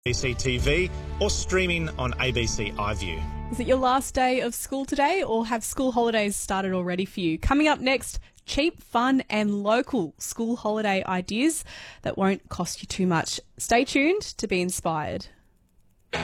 ABC TV or streaming on ABC iView. Is it your last day of school today, or have school holidays started already for you? Coming up next, cheap, fun and local school holiday ideas that won't cost you too much. Stay tuned to be inspired.